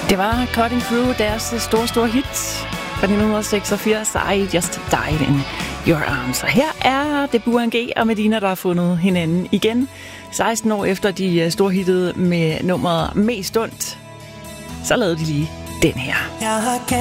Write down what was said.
Det var Cutting Through, deres store hit fra 1986, I Just Died in Your Arms. Og her er det Burhan G og Medina, der har fundet hinanden igen. 16 år efter de storhittede med nummeret Mest Ondt, så lavede de lige den her.